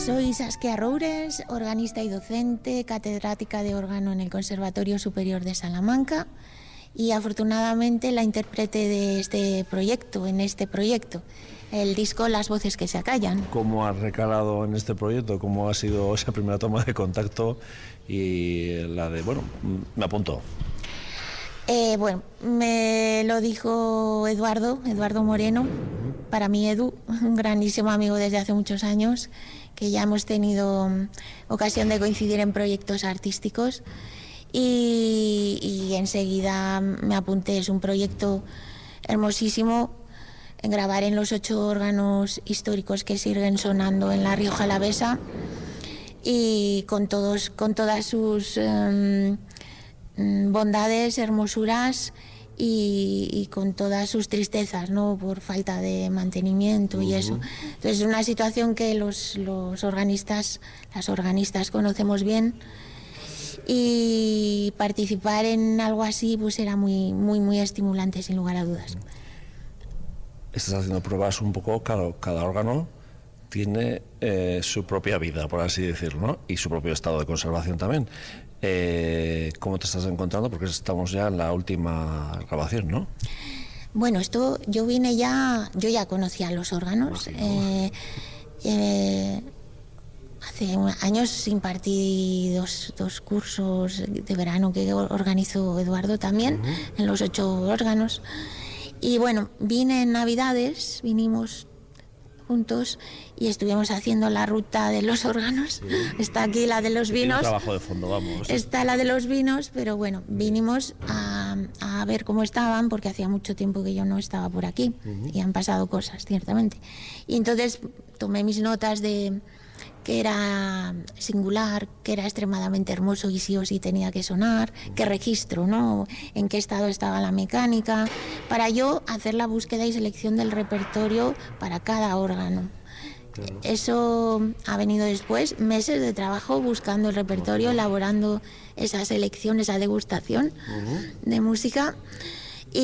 Soy Saskia Roures, organista y docente, catedrática de órgano en el Conservatorio Superior de Salamanca y afortunadamente la intérprete de este proyecto, el disco Las voces que se acallan. ¿Cómo has recalado en este proyecto? ¿Cómo ha sido esa primera toma de contacto y la de, me apuntó? Me lo dijo Eduardo Moreno, para mí Edu, un grandísimo amigo desde hace muchos años, que ya hemos tenido ocasión de coincidir en proyectos artísticos y enseguida me apunté. Es un proyecto hermosísimo, en grabar en los 8 órganos históricos que siguen sonando en La Rioja Alavesa y con todas sus bondades, hermosuras y con todas sus tristezas, ¿no? Por falta de mantenimiento y eso. Entonces es una situación que los organistas, las organistas conocemos bien, y participar en algo así pues era muy, muy, muy estimulante, sin lugar a dudas. Estás haciendo pruebas un poco, claro, cada órgano tiene su propia vida, por así decirlo, ¿no? Y su propio estado de conservación también. ¿Cómo te estás encontrando? Porque estamos ya en la última grabación, ¿no? Bueno, yo ya conocía los órganos. Hace años impartí dos cursos de verano que organizó Eduardo también, en los 8 órganos. Y bueno, vine en Navidades, vinimos juntos y estuvimos haciendo la ruta de los órganos. Está aquí la de los vinos. Un trabajo de fondo, vamos. Está la de los vinos, pero bueno, vinimos a ver cómo estaban, porque hacía mucho tiempo que yo no estaba por aquí y han pasado cosas, ciertamente. Y entonces tomé mis notas de que era singular, que era extremadamente hermoso y sí o sí tenía que sonar, qué registro, ¿no? En qué estado estaba la mecánica, para yo hacer la búsqueda y selección del repertorio para cada órgano. Claro. Eso ha venido después, meses de trabajo buscando el repertorio, elaborando esa selección, esa degustación de música.